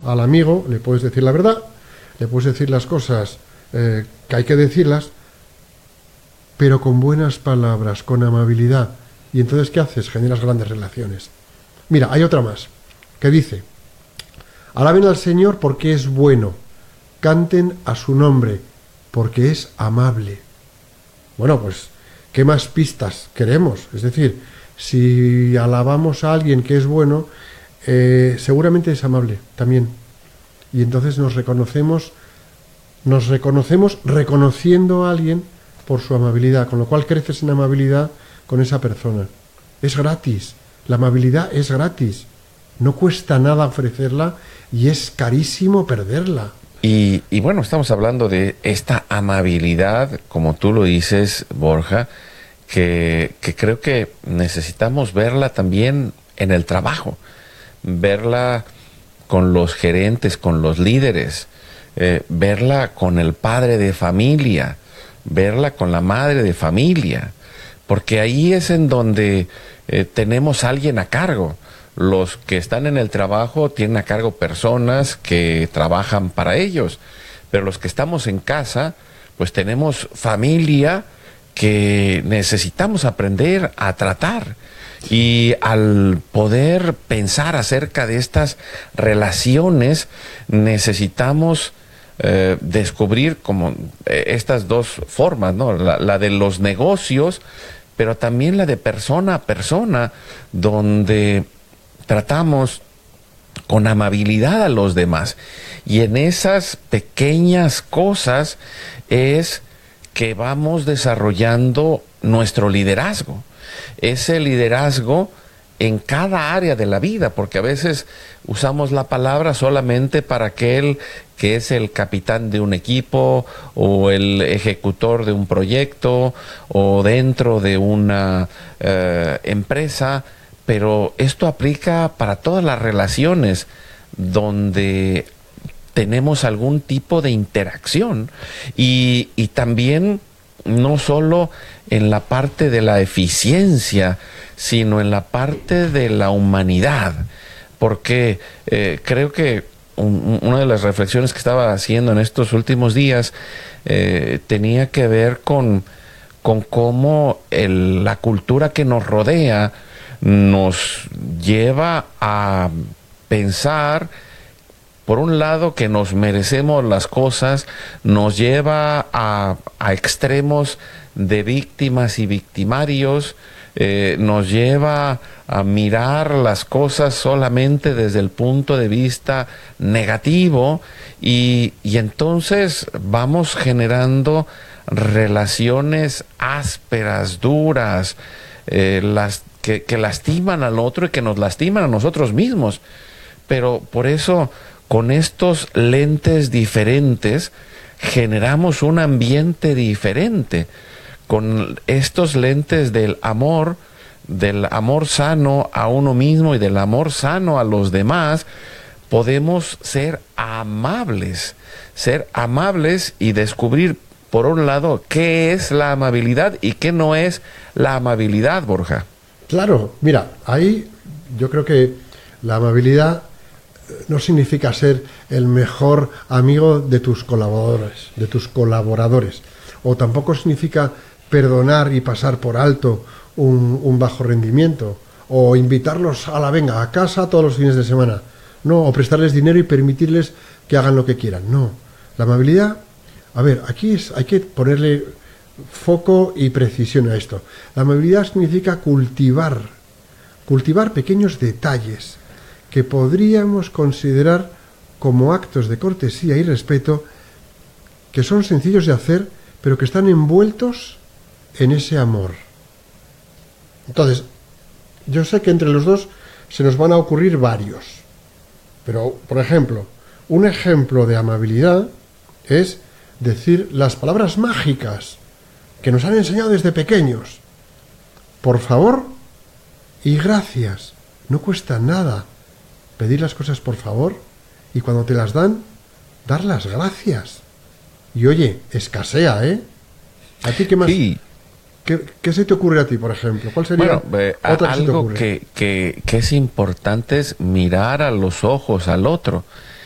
al amigo le puedes decir la verdad, le puedes decir las cosas que hay que decirlas, pero con buenas palabras, con amabilidad. Y entonces, ¿qué haces? Generas grandes relaciones. Mira, hay otra más, que dice: alaben al Señor porque es bueno, canten a su nombre porque es amable. Bueno, pues, ¿qué más pistas queremos? Es decir, si alabamos a alguien que es bueno, seguramente es amable también. Y entonces nos reconocemos reconociendo a alguien por su amabilidad, con lo cual creces en amabilidad con esa persona. Es gratis, la amabilidad es gratis, no cuesta nada ofrecerla y es carísimo perderla. Y bueno, estamos hablando de esta amabilidad, como tú lo dices, Borja, que creo que necesitamos verla también en el trabajo, verla con los gerentes, con los líderes, verla con el padre de familia, verla con la madre de familia, porque ahí es en donde tenemos a alguien a cargo. Los que están en el trabajo tienen a cargo personas que trabajan para ellos, pero los que estamos en casa, pues tenemos familia que necesitamos aprender a tratar. Y al poder pensar acerca de estas relaciones, necesitamos descubrir como estas dos formas, ¿no? La de los negocios, pero también la de persona a persona, donde tratamos con amabilidad a los demás. Y en esas pequeñas cosas es que vamos desarrollando nuestro liderazgo. Ese liderazgo en cada área de la vida, porque a veces usamos la palabra solamente para aquel que es el capitán de un equipo o el ejecutor de un proyecto o dentro de una empresa, pero esto aplica para todas las relaciones donde tenemos algún tipo de interacción y también no solo en la parte de la eficiencia, sino en la parte de la humanidad, porque creo que una de las reflexiones que estaba haciendo en estos últimos días tenía que ver con cómo la cultura que nos rodea nos lleva a pensar, por un lado, que nos merecemos las cosas, nos lleva a extremos de víctimas y victimarios, nos lleva a mirar las cosas solamente desde el punto de vista negativo y entonces vamos generando relaciones ásperas, duras, que lastiman al otro y que nos lastiman a nosotros mismos. Pero por eso, con estos lentes diferentes, generamos un ambiente diferente. Con estos lentes del amor sano a uno mismo y del amor sano a los demás, podemos ser amables y descubrir, por un lado, qué es la amabilidad y qué no es la amabilidad, Borja. Claro, mira, ahí yo creo que la amabilidad no significa ser el mejor amigo de tus colaboradores, o tampoco significa perdonar y pasar por alto un bajo rendimiento, o invitarlos a casa todos los fines de semana, no, o prestarles dinero y permitirles que hagan lo que quieran, no. La amabilidad, a ver, hay que ponerle foco y precisión a esto. La amabilidad significa cultivar pequeños detalles que podríamos considerar como actos de cortesía y respeto, que son sencillos de hacer, pero que están envueltos en ese amor. Entonces, yo sé que entre los dos se nos van a ocurrir varios, pero, por ejemplo, un ejemplo de amabilidad es decir las palabras mágicas que nos han enseñado desde pequeños. Por favor y gracias. No cuesta nada pedir las cosas por favor y cuando te las dan, dar las gracias. Y oye, escasea, ¿eh? ¿A ti qué más? Sí. ¿Qué se te ocurre a ti, por ejemplo? ¿Cuál sería otra algo que es importante es mirar a los ojos al otro.